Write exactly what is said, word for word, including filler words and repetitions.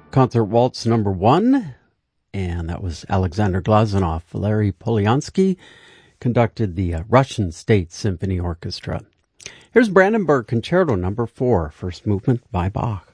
Concert Waltz number one, and that was Alexander Glazunov. Valery Polyansky conducted the uh, Russian State Symphony Orchestra. Here's Brandenburg Concerto number four, first movement by Bach.